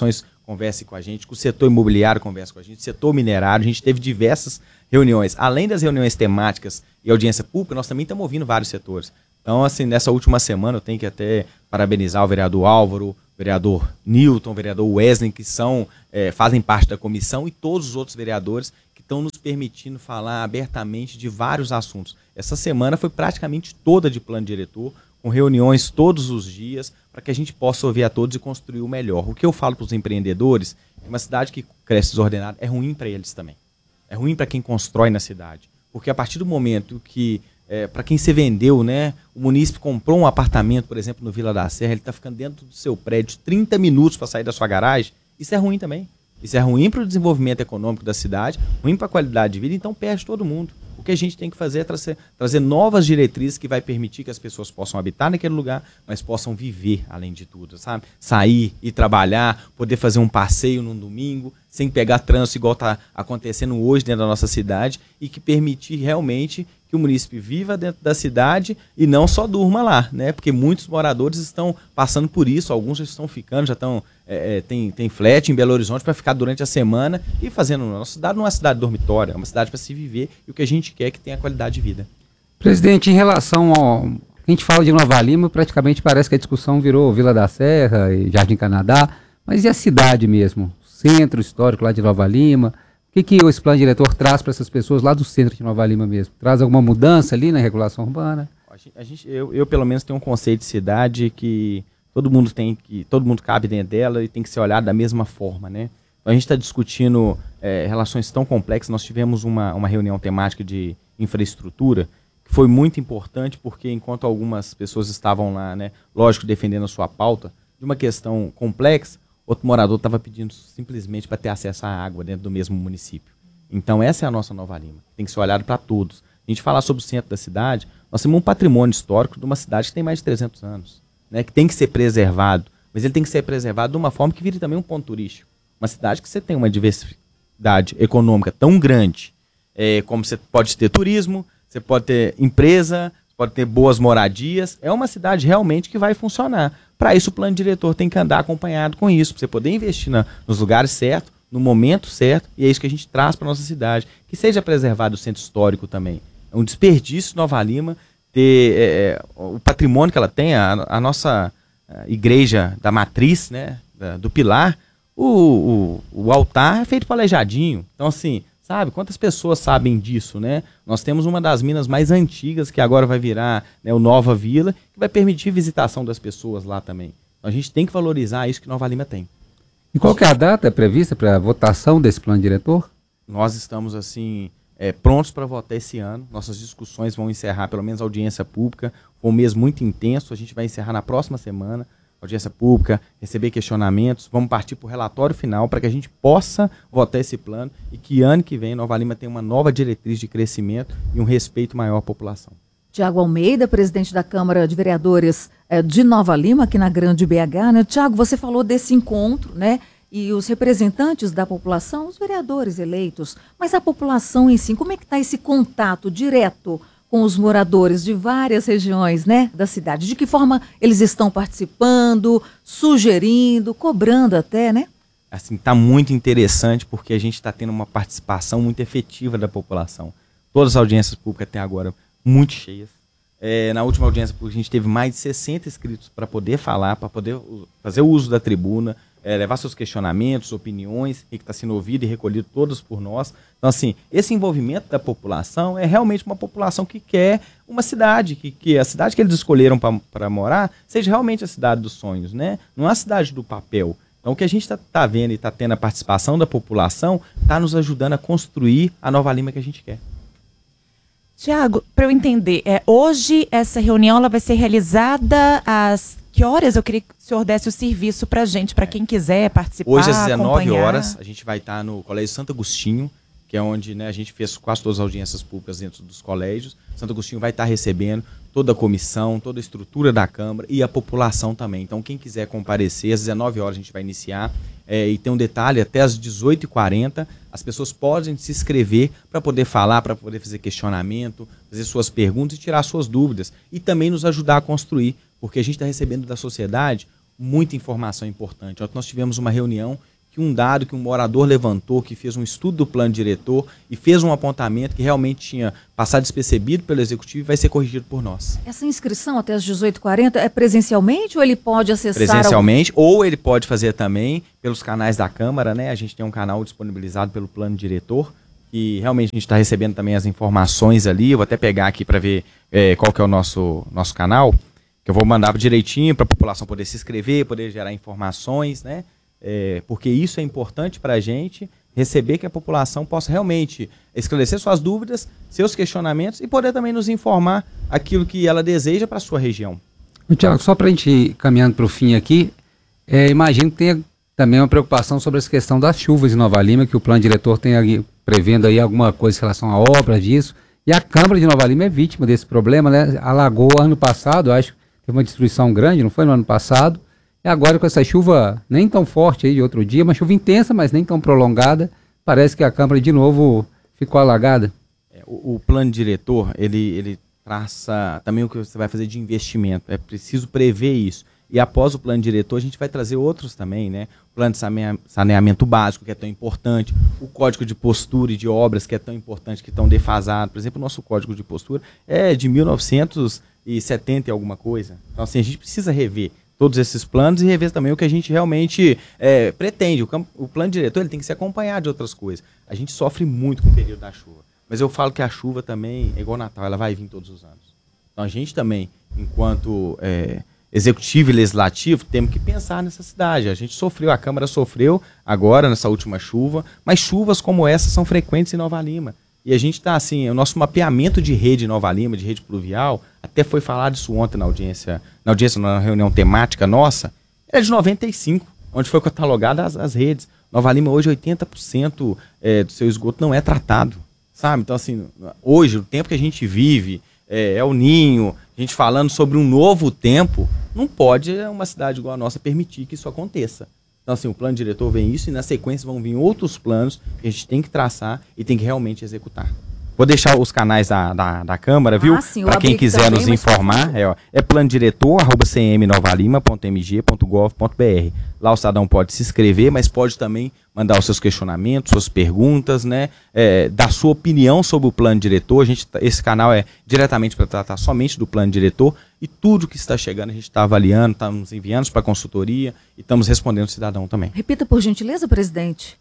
converse com a gente, que o setor imobiliário converse com a gente, o setor minerário. A gente teve diversas reuniões. Além das reuniões temáticas e audiência pública, nós também estamos ouvindo vários setores. Então, assim, nessa última semana eu tenho que até parabenizar o vereador Álvaro, o vereador Newton, o vereador Wesley, que fazem parte da comissão, e todos os outros vereadores que estão nos permitindo falar abertamente de vários assuntos. Essa semana foi praticamente toda de plano diretor, com reuniões todos os dias, para que a gente possa ouvir a todos e construir o melhor. O que eu falo para os empreendedores, que uma cidade que cresce desordenada é ruim para eles também. É ruim para quem constrói na cidade. Porque a partir do momento que, para quem você vendeu, né, o munícipe comprou um apartamento, por exemplo, no Vila da Serra, ele está ficando dentro do seu prédio 30 minutos para sair da sua garagem, isso é ruim também. Isso é ruim para o desenvolvimento econômico da cidade, ruim para a qualidade de vida, então perde todo mundo. O que a gente tem que fazer é trazer novas diretrizes que vai permitir que as pessoas possam habitar naquele lugar, mas possam viver além de tudo, sabe? Sair e trabalhar, poder fazer um passeio num domingo, sem pegar trânsito igual está acontecendo hoje dentro da nossa cidade, e que permitir realmente que o munícipe viva dentro da cidade e não só durma lá, né? Porque muitos moradores estão passando por isso, alguns já estão ficando, já estão tem flat em Belo Horizonte para ficar durante a semana e fazendo. Nossa cidade não é uma cidade dormitória, é uma cidade para se viver, e o que a gente quer é que tenha qualidade de vida. Presidente, em relação ao... A gente fala de Nova Lima, praticamente parece que a discussão virou Vila da Serra e Jardim Canadá, mas e a cidade mesmo? Centro histórico lá de Nova Lima? O que esse plano diretor traz para essas pessoas lá do centro de Nova Lima mesmo? Traz alguma mudança ali na regulação urbana? Eu pelo menos tenho um conceito de cidade que todo mundo cabe dentro dela e tem que ser olhado da mesma forma, né? A gente está discutindo relações tão complexas. Nós tivemos uma reunião temática de infraestrutura que foi muito importante, porque enquanto algumas pessoas estavam lá, né, lógico, defendendo a sua pauta de uma questão complexa, outro morador estava pedindo simplesmente para ter acesso à água dentro do mesmo município. Então essa é a nossa Nova Lima, tem que ser olhado para todos. A gente falar sobre o centro da cidade, nós temos um patrimônio histórico de uma cidade que tem mais de 300 anos, né, que tem que ser preservado, mas ele tem que ser preservado de uma forma que vire também um ponto turístico. Uma cidade que você tem uma diversidade econômica tão grande, como você pode ter turismo, você pode ter empresa, pode ter boas moradias, é uma cidade realmente que vai funcionar. Para isso o plano diretor tem que andar acompanhado com isso, para você poder investir nos lugares certos, no momento certo, e é isso que a gente traz para a nossa cidade. Que seja preservado o centro histórico também. É um desperdício Nova Lima ter o patrimônio que ela tem, a nossa igreja da matriz, né, do Pilar, o altar é feito para Aleijadinho. Então, assim, sabe, quantas pessoas sabem disso, né? Nós temos uma das minas mais antigas, que agora vai virar, né, o Nova Vila, que vai permitir visitação das pessoas lá também. Então, a gente tem que valorizar isso que Nova Lima tem. E qual que é a data prevista para a votação desse plano diretor? Nós estamos, assim, prontos para votar esse ano. Nossas discussões vão encerrar, pelo menos a audiência pública, foi um mês muito intenso. A gente vai encerrar na próxima semana. Audiência pública, receber questionamentos, vamos partir para o relatório final para que a gente possa votar esse plano e que ano que vem Nova Lima tenha uma nova diretriz de crescimento e um respeito maior à população. Tiago Almeida, presidente da Câmara de Vereadores de Nova Lima, aqui na Grande BH, né? Tiago, você falou desse encontro, né? E os representantes da população, os vereadores eleitos, mas a população em si, como é que está esse contato direto com os moradores de várias regiões, né, da cidade? De que forma eles estão participando, sugerindo, cobrando até, né? Assim, está muito interessante porque a gente está tendo uma participação muito efetiva da população. Todas as audiências públicas até agora muito cheias. Na última audiência pública a gente teve mais de 60 inscritos para poder falar, para poder fazer o uso da tribuna, levar seus questionamentos, opiniões, que está sendo ouvido e recolhido todos por nós. Então, assim, esse envolvimento da população é realmente uma população que quer uma cidade, que a cidade que eles escolheram para morar seja realmente a cidade dos sonhos, né? Não é a cidade do papel. Então, o que a gente está vendo e está tendo a participação da população está nos ajudando a construir a Nova Lima que a gente quer. Tiago, para eu entender, hoje essa reunião ela vai ser realizada às que horas? Eu queria que o senhor desse o serviço para a gente, para quem quiser participar, hoje às 19 acompanhar. horas, a gente vai estar no Colégio Santo Agostinho, que é onde, né, a gente fez quase todas as audiências públicas dentro dos colégios. Santo Agostinho vai estar recebendo toda a comissão, toda a estrutura da Câmara e a população também. Então, quem quiser comparecer, às 19 horas a gente vai iniciar. E tem um detalhe, até às 18h40, as pessoas podem se inscrever para poder falar, para poder fazer questionamento, fazer suas perguntas e tirar suas dúvidas. E também nos ajudar a construir, porque a gente está recebendo da sociedade muita informação importante. Ontem nós tivemos uma reunião que um dado que um morador levantou, que fez um estudo do plano diretor e fez um apontamento que realmente tinha passado despercebido pelo executivo e vai ser corrigido por nós. Essa inscrição até as 18h40 é presencialmente ou ele pode acessar? Presencialmente, ou ele pode fazer também pelos canais da Câmara, né? A gente tem um canal disponibilizado pelo plano diretor, e realmente a gente está recebendo também as informações ali. Eu vou até pegar aqui para ver qual que é o nosso canal, que eu vou mandar direitinho para a população poder se inscrever, poder gerar informações, né? Porque isso é importante para a gente receber, que a população possa realmente esclarecer suas dúvidas, seus questionamentos e poder também nos informar aquilo que ela deseja para a sua região. Tiago, só para a gente ir caminhando para o fim aqui, imagino que tenha também uma preocupação sobre essa questão das chuvas em Nova Lima, que o plano diretor tem ali, prevendo aí alguma coisa em relação à obra disso, e a Câmara de Nova Lima é vítima desse problema, né? Alagou ano passado, acho que teve uma destruição grande, não foi no ano passado, e agora com essa chuva nem tão forte aí de outro dia, uma chuva intensa, mas nem tão prolongada, parece que a Câmara de novo ficou alagada. O plano diretor, ele traça também o que você vai fazer de investimento, é preciso prever isso. E após o plano diretor, a gente vai trazer outros também, né? O plano de saneamento básico, que é tão importante, o código de postura e de obras, que é tão importante, que estão defasados. Por exemplo, o nosso código de postura é de 1970 e alguma coisa. Então, assim, a gente precisa rever todos esses planos e rever também o que a gente realmente pretende. O plano diretor ele tem que se acompanhar de outras coisas. A gente sofre muito com o período da chuva. Mas eu falo que a chuva também é igual ao Natal, ela vai vir todos os anos. Então, a gente também, enquanto executivo e legislativo, temos que pensar nessa cidade. A gente sofreu, a Câmara sofreu agora nessa última chuva, mas chuvas como essa são frequentes em Nova Lima. E a gente está assim, o nosso mapeamento de rede em Nova Lima, de rede pluvial, até foi falado isso ontem na reunião temática nossa, era de 95, onde foi catalogada as redes. Nova Lima hoje 80% do seu esgoto não é tratado, sabe? Então assim, hoje o tempo que a gente vive, o Ninho, a gente falando sobre um novo tempo, não pode uma cidade igual a nossa permitir que isso aconteça. Então, assim, o plano diretor vem isso e na sequência vão vir outros planos que a gente tem que traçar e tem que realmente executar. Vou deixar os canais da Câmara, viu? Para quem quiser nos informar, planodiretor@cmnovalima.mg.gov.br. Lá o cidadão pode se inscrever, mas pode também mandar os seus questionamentos, suas perguntas, né? Dar sua opinião sobre o plano diretor. Esse canal é diretamente para tratar somente do plano diretor e tudo que está chegando a gente está avaliando, estamos enviando para a consultoria e estamos respondendo o cidadão também. Repita por gentileza, presidente.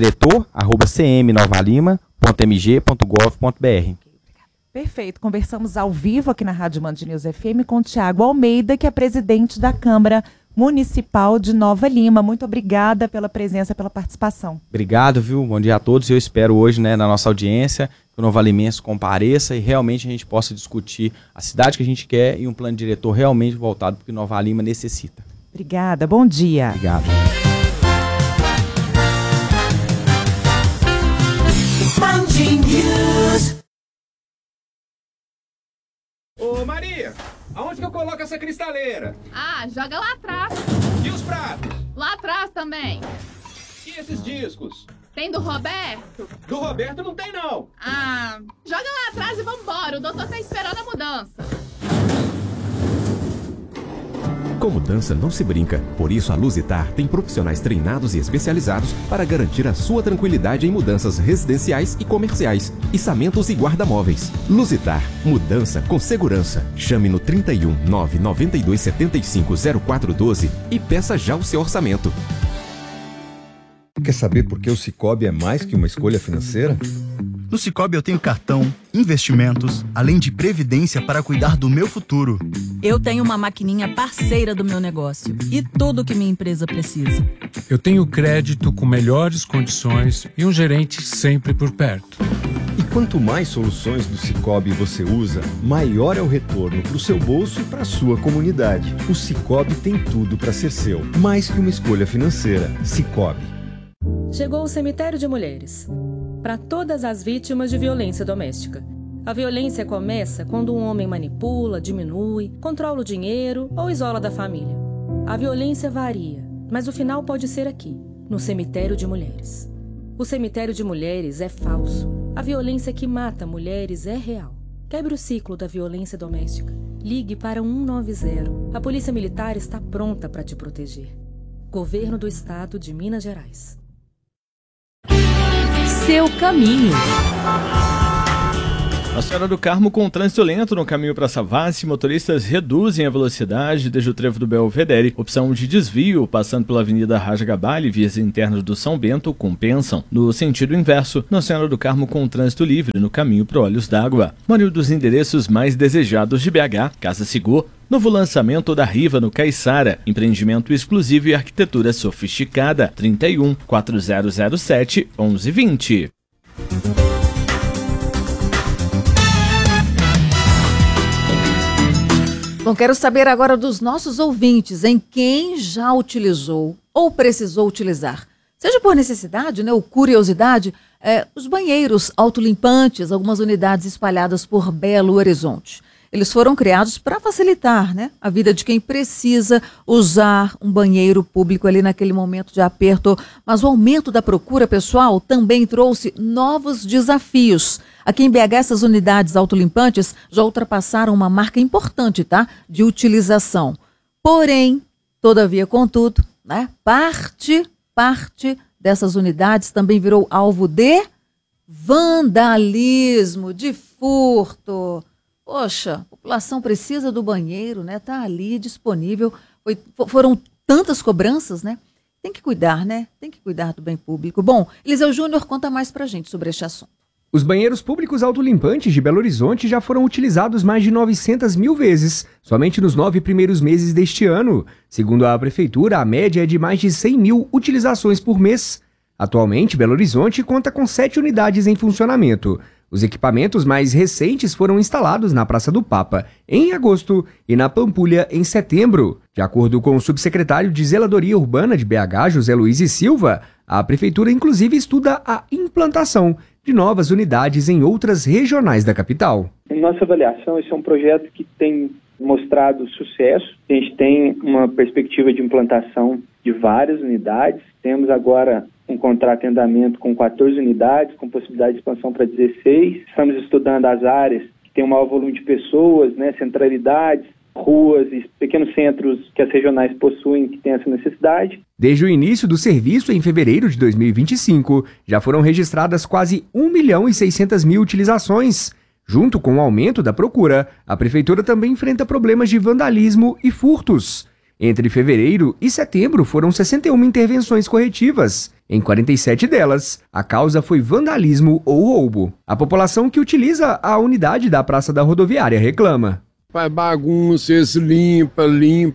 planodiretor@cmnovalima.mg.gov.br. Perfeito. Conversamos ao vivo aqui na Rádio Band News FM com o Tiago Almeida, que é presidente da Câmara Municipal de Nova Lima. Muito obrigada pela presença, pela participação. Obrigado, viu? Bom dia a todos. Eu espero hoje, né, na nossa audiência, que o Nova Limense compareça e realmente a gente possa discutir a cidade que a gente quer e um plano diretor realmente voltado para o que Nova Lima necessita. Obrigada. Bom dia. Obrigado. Ô Maria, aonde que eu coloco essa cristaleira? Ah, joga lá atrás. E os pratos? Lá atrás também. E esses discos? Tem do Roberto? Do Roberto não tem não. Ah, joga lá atrás e vambora, o doutor tá esperando a mudança. Com mudança não se brinca, por isso a Luzitar tem profissionais treinados e especializados para garantir a sua tranquilidade em mudanças residenciais e comerciais, içamentos e guarda-móveis. Luzitar, mudança com segurança. Chame no 31 992 75 0412 e peça já o seu orçamento. Quer saber por que o Sicoob é mais que uma escolha financeira? No Sicoob eu tenho cartão, investimentos, além de previdência para cuidar do meu futuro. Eu tenho uma maquininha parceira do meu negócio e tudo que minha empresa precisa. Eu tenho crédito com melhores condições e um gerente sempre por perto. E quanto mais soluções do Sicoob você usa, maior é o retorno para o seu bolso e para a sua comunidade. O Sicoob tem tudo para ser seu, mais que uma escolha financeira. Sicoob. Chegou o Cemitério de Mulheres. Para todas as vítimas de violência doméstica. A violência começa quando um homem manipula, diminui, controla o dinheiro ou isola da família. A violência varia, mas o final pode ser aqui, no Cemitério de Mulheres. O Cemitério de Mulheres é falso. A violência que mata mulheres é real. Quebre o ciclo da violência doméstica. Ligue para 190. A Polícia Militar está pronta para te proteger. Governo do Estado de Minas Gerais. seu caminho. Nossa Senhora do Carmo, com trânsito lento no caminho para Savassi, motoristas reduzem a velocidade desde o trevo do Belvedere. Opção de desvio, passando pela Avenida Rajagabal e vias internas do São Bento, compensam. No sentido inverso, Nossa Senhora do Carmo com trânsito livre no caminho para Olhos d'Água. Maioria dos endereços mais desejados de BH, Casa Sigor, novo lançamento da Riva no Caiçara, empreendimento exclusivo e arquitetura sofisticada, 31 4007 1120. Bom, quero saber agora dos nossos ouvintes, em quem já utilizou ou precisou utilizar, seja por necessidade, né, ou curiosidade, os banheiros autolimpantes, algumas unidades espalhadas por Belo Horizonte. Eles foram criados para facilitar, né, a vida de quem precisa usar um banheiro público ali naquele momento de aperto. Mas o aumento da procura, pessoal, também trouxe novos desafios. Aqui em BH, essas unidades autolimpantes já ultrapassaram uma marca importante, tá, de utilização. Porém, todavia, contudo, né, parte dessas unidades também virou alvo de vandalismo, de furto. Poxa, a população precisa do banheiro, né? Tá ali disponível. Foram tantas cobranças, né? Tem que cuidar, né? Tem que cuidar do bem público. Bom, Eliseu Júnior conta mais pra gente sobre este assunto. Os banheiros públicos autolimpantes de Belo Horizonte já foram utilizados mais de 900 mil vezes, somente nos 9 primeiros meses deste ano. Segundo a Prefeitura, a média é de mais de 100 mil utilizações por mês. Atualmente, Belo Horizonte conta com 7 unidades em funcionamento. Os equipamentos mais recentes foram instalados na Praça do Papa, em agosto, e na Pampulha, em setembro. De acordo com o subsecretário de Zeladoria Urbana de BH, José Luiz Silva, a Prefeitura inclusive estuda a implantação de novas unidades em outras regionais da capital. Em nossa avaliação, esse é um projeto que tem mostrado sucesso. A gente tem uma perspectiva de implantação de várias unidades. Temos agora um contrato em andamento com 14 unidades, com possibilidade de expansão para 16. Estamos estudando as áreas que têm um maior volume de pessoas, né, centralidades, ruas e pequenos centros que as regionais possuem que têm essa necessidade. Desde o início do serviço, em fevereiro de 2025, já foram registradas quase 1.600.000 utilizações. Junto com o aumento da procura, a Prefeitura também enfrenta problemas de vandalismo e furtos. Entre fevereiro e setembro foram 61 intervenções corretivas. Em 47 delas, a causa foi vandalismo ou roubo. A população que utiliza a unidade da Praça da Rodoviária reclama. Faz bagunça, esse limpa,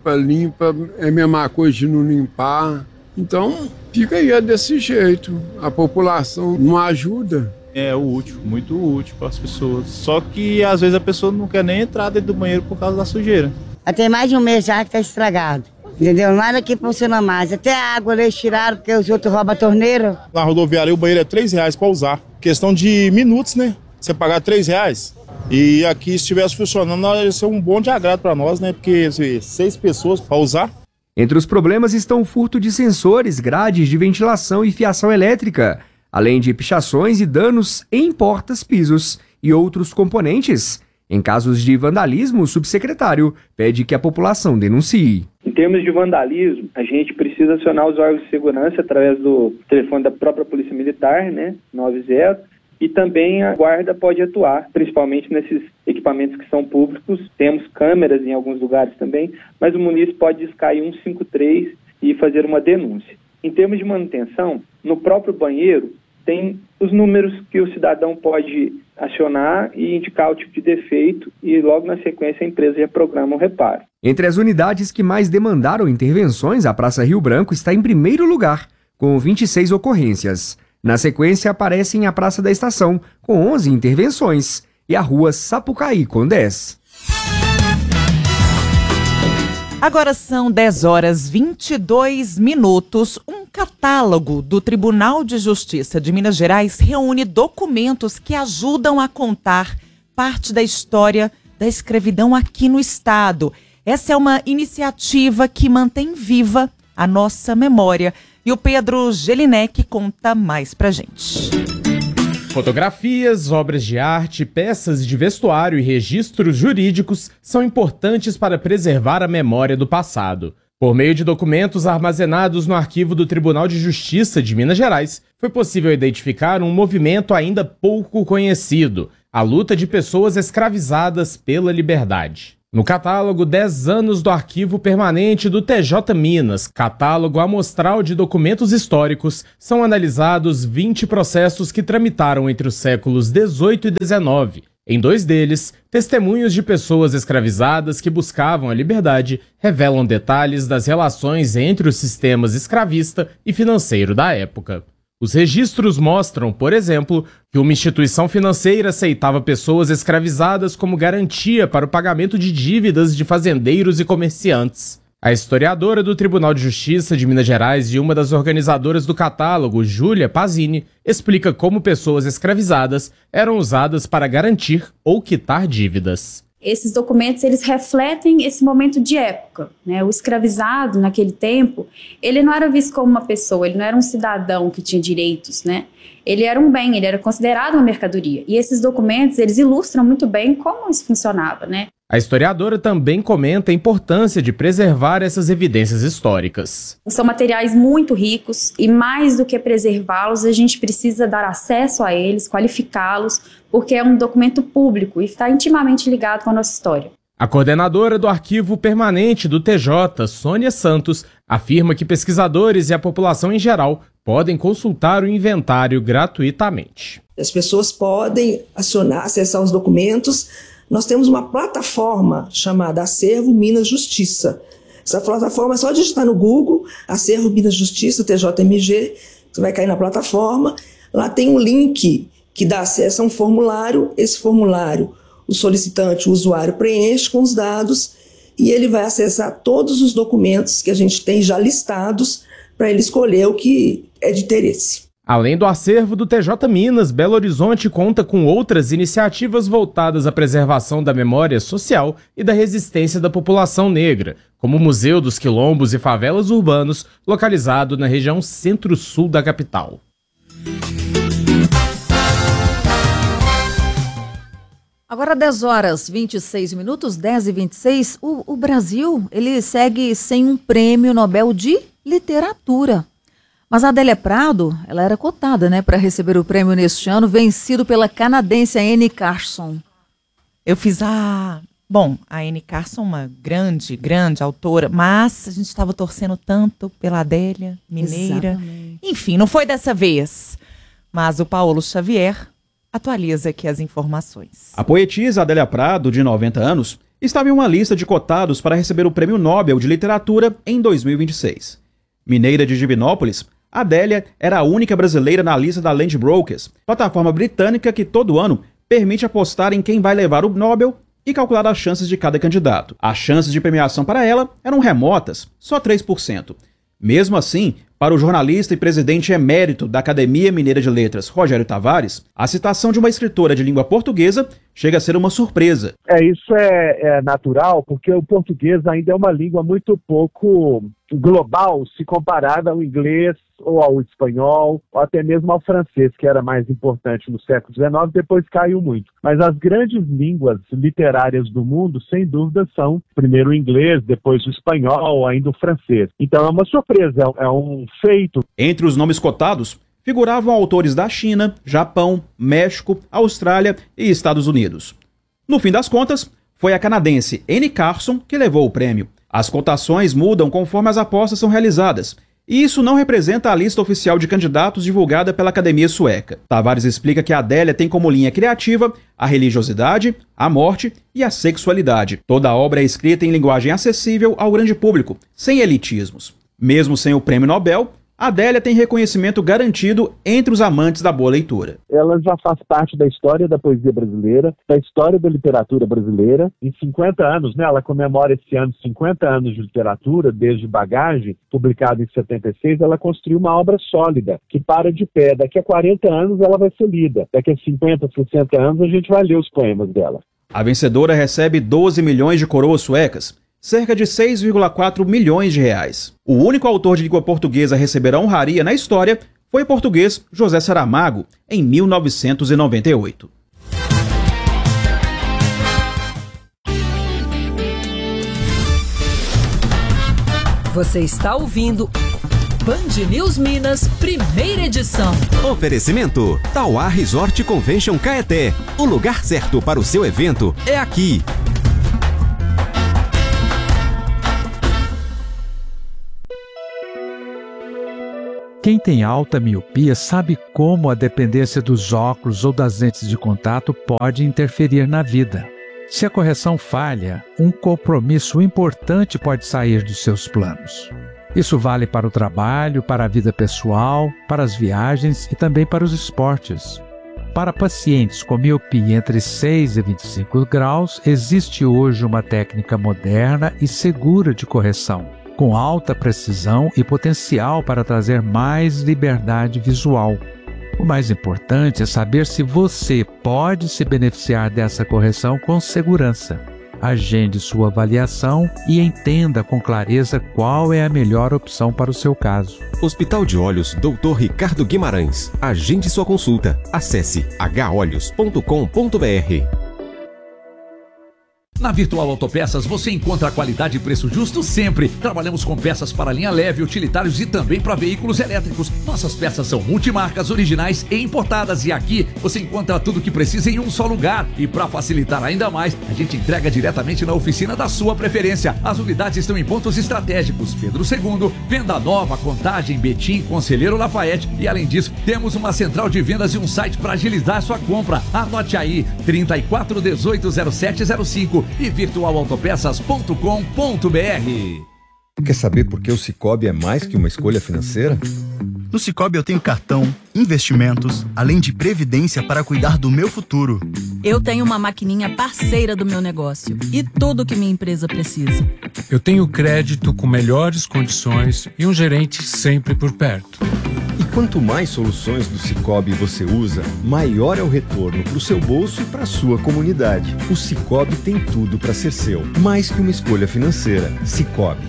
é a mesma coisa de não limpar. Então, fica aí desse jeito. A população não ajuda. É útil, muito útil para as pessoas. Só que às vezes a pessoa não quer nem entrar dentro do banheiro por causa da sujeira. Tem mais de um mês já que está estragado. Entendeu? Nada que funciona mais. Até a água eles tiraram porque os outros roubam a torneira. Na rodoviária o banheiro é R$3 para usar. Questão de minutos, né? Você pagar R$3. E aqui, se estivesse funcionando, ia ser um bom de agrado para nós, né? Porque 6 pessoas para usar. Entre os problemas estão o furto de sensores, grades de ventilação e fiação elétrica, além de pichações e danos em portas, pisos e outros componentes. Em casos de vandalismo, o subsecretário pede que a população denuncie. Em termos de vandalismo, a gente precisa acionar os órgãos de segurança através do telefone da própria Polícia Militar, né, 90, e também a Guarda pode atuar, principalmente nesses equipamentos que são públicos. Temos câmeras em alguns lugares também, mas o munícipe pode discar 153 e fazer uma denúncia. Em termos de manutenção, no próprio banheiro, tem os números que o cidadão pode acionar e indicar o tipo de defeito e logo na sequência a empresa já programa o reparo. Entre as unidades que mais demandaram intervenções, a Praça Rio Branco está em primeiro lugar, com 26 ocorrências. Na sequência aparecem a Praça da Estação, com 11 intervenções, e a Rua Sapucaí, com 10. Agora são 10h22. Um catálogo do Tribunal de Justiça de Minas Gerais reúne documentos que ajudam a contar parte da história da escravidão aqui no estado. Essa é uma iniciativa que mantém viva a nossa memória. E o Pedro Gelinek conta mais pra gente. Fotografias, obras de arte, peças de vestuário e registros jurídicos são importantes para preservar a memória do passado. Por meio de documentos armazenados no arquivo do Tribunal de Justiça de Minas Gerais, foi possível identificar um movimento ainda pouco conhecido, a luta de pessoas escravizadas pela liberdade. No catálogo 10 anos do Arquivo Permanente do TJ Minas, catálogo amostral de documentos históricos, são analisados 20 processos que tramitaram entre os séculos XVIII e XIX. Em 2 deles, testemunhos de pessoas escravizadas que buscavam a liberdade revelam detalhes das relações entre os sistemas escravista e financeiro da época. Os registros mostram, por exemplo, que uma instituição financeira aceitava pessoas escravizadas como garantia para o pagamento de dívidas de fazendeiros e comerciantes. A historiadora do Tribunal de Justiça de Minas Gerais e uma das organizadoras do catálogo, Júlia Pazini, explica como pessoas escravizadas eram usadas para garantir ou quitar dívidas. Esses documentos, eles refletem esse momento de época, né? O escravizado, naquele tempo, ele não era visto como uma pessoa, ele não era um cidadão que tinha direitos, né? Ele era um bem, ele era considerado uma mercadoria. E esses documentos, eles ilustram muito bem como isso funcionava, né? A historiadora também comenta a importância de preservar essas evidências históricas. São materiais muito ricos e, mais do que preservá-los, a gente precisa dar acesso a eles, qualificá-los, porque é um documento público e está intimamente ligado com a nossa história. A coordenadora do Arquivo Permanente do TJ, Sônia Santos, afirma que pesquisadores e a população em geral podem consultar o inventário gratuitamente. As pessoas podem acessar os documentos. Nós temos uma plataforma chamada Acervo Minas Justiça. Essa plataforma é só digitar no Google, Acervo Minas Justiça, TJMG, você vai cair na plataforma. Lá tem um link que dá acesso a um formulário. Esse formulário, o solicitante, o usuário, preenche com os dados e ele vai acessar todos os documentos que a gente tem já listados para ele escolher o que é de interesse. Além do acervo do TJ Minas, Belo Horizonte conta com outras iniciativas voltadas à preservação da memória social e da resistência da população negra, como o Museu dos Quilombos e Favelas Urbanos, localizado na região centro-sul da capital. Agora 10 horas 26 minutos, 10h26, o Brasil ele segue sem um prêmio Nobel de Literatura. Mas a Adélia Prado, ela era cotada, né, para receber o prêmio neste ano, vencido pela canadense Anne Carson. Eu fiz a Anne Carson, uma grande autora, mas a gente estava torcendo tanto pela Adélia, mineira. Exatamente. Enfim, não foi dessa vez. Mas o Paulo Xavier atualiza aqui as informações. A poetisa Adélia Prado, de 90 anos, estava em uma lista de cotados para receber o Prêmio Nobel de Literatura em 2026. Mineira de Divinópolis, Adélia era a única brasileira na lista da Land Brokers, plataforma britânica que todo ano permite apostar em quem vai levar o Nobel e calcular as chances de cada candidato. As chances de premiação para ela eram remotas, só 3%. Mesmo assim, para o jornalista e presidente emérito da Academia Mineira de Letras, Rogério Tavares, a citação de uma escritora de língua portuguesa chega a ser uma surpresa. Isso é natural, porque o português ainda é uma língua muito pouco global se comparada ao inglês ou ao espanhol, ou até mesmo ao francês, que era mais importante no século XIX, depois caiu muito. Mas as grandes línguas literárias do mundo, sem dúvida, são primeiro o inglês, depois o espanhol, ainda o francês. Então é uma surpresa, é um feito. Entre os nomes cotados, figuravam autores da China, Japão, México, Austrália e Estados Unidos. No fim das contas, foi a canadense Anne Carson que levou o prêmio. As cotações mudam conforme as apostas são realizadas, e isso não representa a lista oficial de candidatos divulgada pela Academia Sueca. Tavares explica que a Adélia tem como linha criativa a religiosidade, a morte e a sexualidade. Toda a obra é escrita em linguagem acessível ao grande público, sem elitismos. Mesmo sem o Prêmio Nobel, Adélia tem reconhecimento garantido entre os amantes da boa leitura. Ela já faz parte da história da poesia brasileira, da história da literatura brasileira. Em 50 anos, né, ela comemora esse ano 50 anos de literatura, desde Bagagem, publicado em 76, ela construiu uma obra sólida, que para de pé. Daqui a 40 anos ela vai ser lida. Daqui a 50, 60 anos a gente vai ler os poemas dela. A vencedora recebe 12 milhões de coroas suecas, cerca de 6,4 milhões de reais. O único autor de língua portuguesa a receber a honraria na história foi o português José Saramago, em 1998. Você está ouvindo Band News Minas, primeira edição. Oferecimento: Tauá Resort Convention Caeté. O lugar certo para o seu evento é aqui. Quem tem alta miopia sabe como a dependência dos óculos ou das lentes de contato pode interferir na vida. Se a correção falha, um compromisso importante pode sair dos seus planos. Isso vale para o trabalho, para a vida pessoal, para as viagens e também para os esportes. Para pacientes com miopia entre 6 e 25 graus, existe hoje uma técnica moderna e segura de correção, com alta precisão e potencial para trazer mais liberdade visual. O mais importante é saber se você pode se beneficiar dessa correção com segurança. Agende sua avaliação e entenda com clareza qual é a melhor opção para o seu caso. Hospital de Olhos Dr. Ricardo Guimarães. Agende sua consulta. Acesse holhos.com.br. Na Virtual Autopeças você encontra qualidade e preço justo sempre. Trabalhamos com peças para linha leve, utilitários e também para veículos elétricos. Nossas peças são multimarcas, originais e importadas. E aqui você encontra tudo o que precisa em um só lugar. E para facilitar ainda mais, a gente entrega diretamente na oficina da sua preferência. As unidades estão em pontos estratégicos: Pedro II, Venda Nova, Contagem, Betim, Conselheiro Lafayette. E além disso, temos uma central de vendas e um site para agilizar sua compra. Anote aí: 34180705 e virtualautopeças.com.br. Quer saber por que o Sicoob é mais que uma escolha financeira? No Sicoob eu tenho cartão, investimentos, além de previdência para cuidar do meu futuro. Eu tenho uma maquininha parceira do meu negócio e tudo que minha empresa precisa. Eu tenho crédito com melhores condições e um gerente sempre por perto. E quanto mais soluções do Sicoob você usa, maior é o retorno para o seu bolso e para a sua comunidade. O Sicoob tem tudo para ser seu, mais que uma escolha financeira. Sicoob.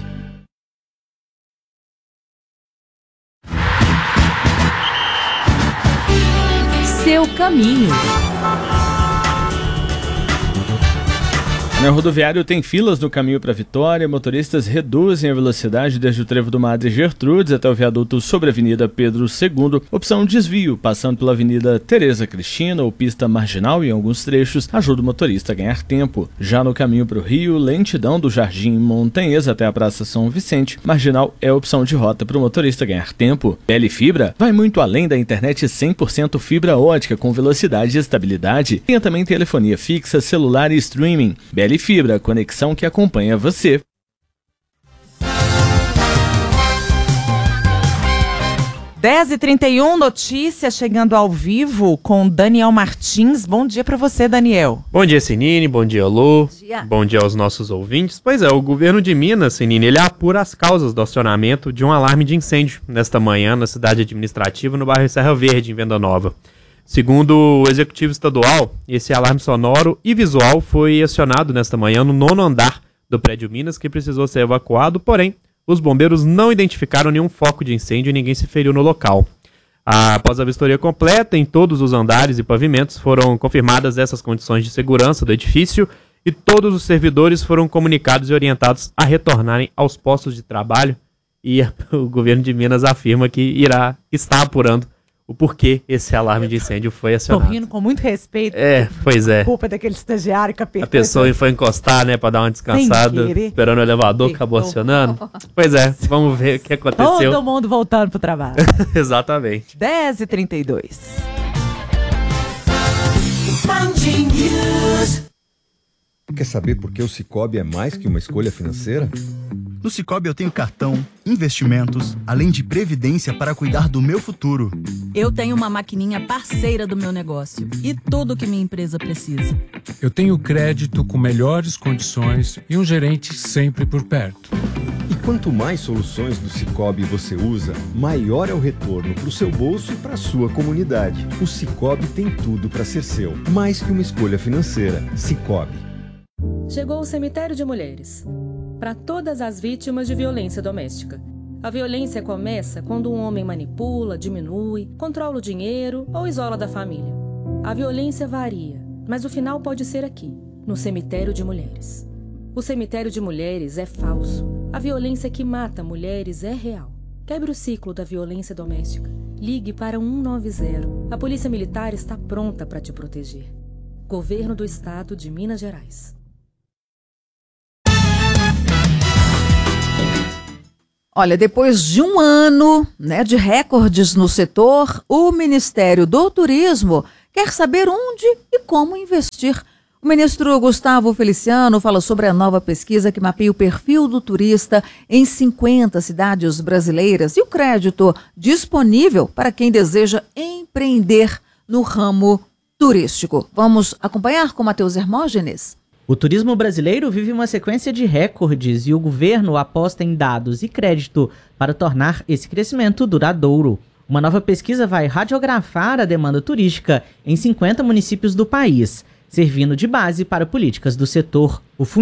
Seu caminho. Na rodoviário tem filas no caminho para Vitória, motoristas reduzem a velocidade desde o trevo do Madre Gertrudes até o viaduto sobre a Avenida Pedro II, opção desvio, passando pela Avenida Tereza Cristina ou pista marginal em alguns trechos, ajuda o motorista a ganhar tempo. Já no caminho para o Rio, lentidão do Jardim Montanhês até a Praça São Vicente, marginal é a opção de rota para o motorista ganhar tempo. BL Fibra vai muito além da internet 100% fibra ótica com velocidade e estabilidade. Tem também telefonia fixa, celular e streaming. BL Fibra, conexão que acompanha você. Dez e 31, notícia chegando ao vivo com Daniel Martins. Bom dia para você, Daniel. Bom dia, Senine. Bom dia, Lu. Bom dia aos nossos ouvintes. Pois é, o governo de Minas, Senine, ele apura as causas do acionamento de um alarme de incêndio nesta manhã na cidade administrativa, no bairro Serra Verde, em Venda Nova. Segundo o executivo estadual, esse alarme sonoro e visual foi acionado nesta manhã no 9º andar do prédio Minas, que precisou ser evacuado, porém, os bombeiros não identificaram nenhum foco de incêndio e ninguém se feriu no local. Após a vistoria completa, em todos os andares e pavimentos foram confirmadas essas condições de segurança do edifício e todos os servidores foram comunicados e orientados a retornarem aos postos de trabalho, e o governo de Minas afirma que está apurando o porquê esse alarme de incêndio foi acionado. Tô rindo com muito respeito. Pois é. Culpa daquele estagiário capeta. A pessoa foi encostar, né, pra dar uma descansada, esperando o elevador, acabou acionando. Pois é, vamos ver o que aconteceu. Todo mundo voltando pro trabalho. Exatamente. 10 e 32. Quer saber por que o Sicoob é mais que uma escolha financeira? No Sicoob eu tenho cartão, investimentos, além de previdência para cuidar do meu futuro. Eu tenho uma maquininha parceira do meu negócio e tudo que minha empresa precisa. Eu tenho crédito com melhores condições e um gerente sempre por perto. E quanto mais soluções do Sicoob você usa, maior é o retorno para o seu bolso e para a sua comunidade. O Sicoob tem tudo para ser seu, mais que uma escolha financeira. Sicoob. Chegou o Cemitério de Mulheres. Para todas as vítimas de violência doméstica. A violência começa quando um homem manipula, diminui, controla o dinheiro ou isola da família. A violência varia, mas o final pode ser aqui, no Cemitério de Mulheres. O Cemitério de Mulheres é falso. A violência que mata mulheres é real. Quebre o ciclo da violência doméstica. Ligue para 190. A Polícia Militar está pronta para te proteger. Governo do Estado de Minas Gerais. Olha, depois de um ano, de recordes no setor, o Ministério do Turismo quer saber onde e como investir. O ministro Gustavo Feliciano fala sobre a nova pesquisa que mapeia o perfil do turista em 50 cidades brasileiras e o crédito disponível para quem deseja empreender no ramo turístico. Vamos acompanhar com Matheus Hermógenes? O turismo brasileiro vive uma sequência de recordes e o governo aposta em dados e crédito para tornar esse crescimento duradouro. Uma nova pesquisa vai radiografar a demanda turística em 50 municípios do país, servindo de base para políticas do setor. O